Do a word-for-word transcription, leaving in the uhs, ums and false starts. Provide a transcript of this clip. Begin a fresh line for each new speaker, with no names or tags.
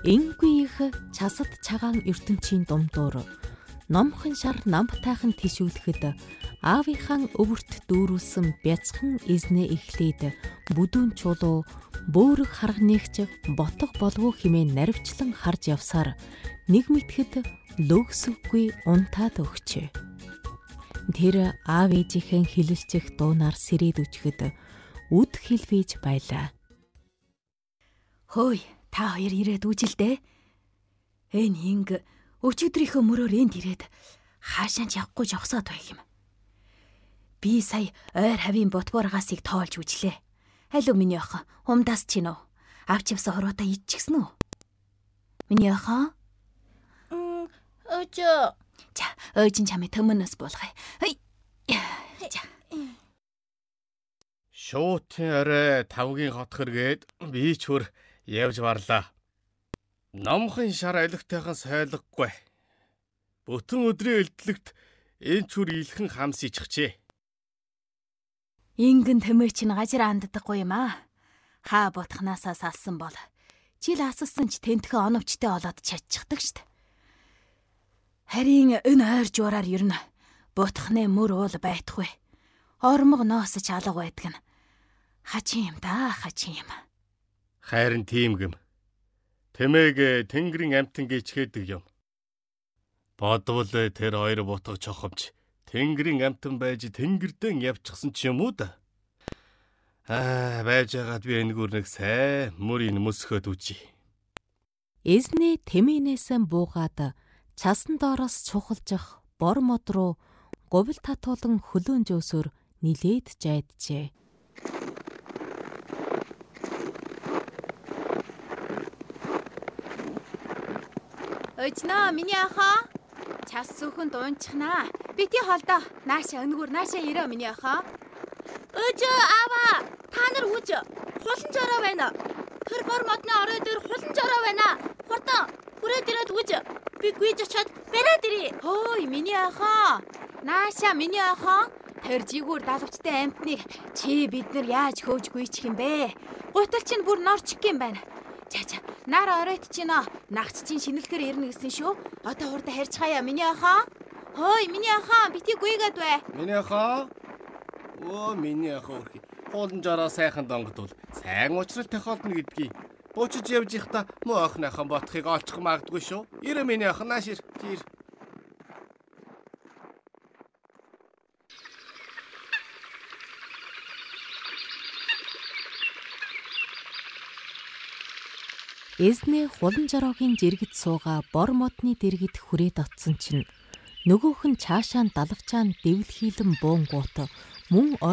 Энгүй их часад цагаан ертөнцийн думдуур номхон шар намбтайхан тишүүлэхэд аавынхаа өвөрт дүүрүүлсэн бяцхан эзнээ эхлээд бүдүүн чулуу бөөрөг харганигч ботго болов хэмээн наривчлан харж явсаар нэг мэтгэд лөгсөвгүй унтаад өгчээ. Тэр аав ээжийнхэн хилэлцэх дуунаар сэрээд үчгэд үд хэлвэж байлаа.
Хөөе, та хоёр ирээд үжилдээ. Энэ инг өчигдрийнхөө мөрөөр энд ирээд хаашаа ч явахгүй жогсоод байх юм. Би сая ойр хавийн ботборгасыг тоолж үжлээ. Алуу миний охин, умдаас ч нөө. Авч явсан хороотоо идчихсэн үү? Миний охин?
Мм, өчөө.
За, өөжин чамээ төмөнөөс буулгая. Хей. За.
Шуутын орой тавгийн хотхоргээд би ч хөр явж барлаа. Номхон шар олигтойхон сойлгохгүй. Бүтэн өдрийн элдлэгт энэ чүр илхэн хамс иччихжээ.
Ингэн тэмээ чинь гажир анддаггүй юм аа. Хаа ботхнаасаа салсан бол жил ассан ч тентхэн оновчтой олоод чадчихдаг штт. Харин энэ ойр жуураар ер нь ботхны мөр уул байтгүй. Ормог ноос ч алга байдаг нь. Хачин юм да, хачин юм.
Хайрын тийм гэм. Тэмээг тэнгэрийн амтан гिचгээдэг юм. Бодвол тэр хоёр бутга чохомч тэнгэрийн амтан байж тэнгэрдэн явчихсан ч юм уу да. Аа, байж байгаад би энэгээр нэг сайн мөрийн мөсгөөд үжи.
Эзнээ тэмээнээс буугаад часан доороос чухалжих бор мод руу говьл татуулан хөлөөн жөөсөөр нилээд жайджээ.
Өчнөө миний охин. Час сүхэн дуунчихнаа. Бити холдоо. Нааша өнгөр нааша ирээ миний охин.
Өчөө аваа. Та нар үж. Хулан жороо байна. Тэр бор модны орой дээр хулан жороо байна. Хурдан хүрээд ирээд үж. Би гүйж очиод бариад ирье.
Хөөе миний охин. Нааша миний охин. Тэр жигүүр далавчтай амтныг чи бид нар яаж хөөж гүйчих юм бэ? Гутал чинь бүр норчих юм байна. За за, нар оройт чинь нагч чинь шинэлгээр ирнэ гэсэн шүү. Одоо хурдан харьж хаяа миний охин. Хөөе миний охин, бити гүйгээд бай.
Миний охин. Оо миний охин өрхий. Хуулан жороо сайхан донгодвол сайн уучрал тохиолдно гэдгийг. Буучиж явж ихта муу охиныхон ботхыг олчих магадгүй шүү. Ирээ миний охин нааш ир. Ир.
Эзнээ хулан жороогийн жиргэд сууга бор модны дэргэд хүрээд оцсон чинь нөгөөх нь цаашаа далавчаан дэвлхийлэн буунгуут мөн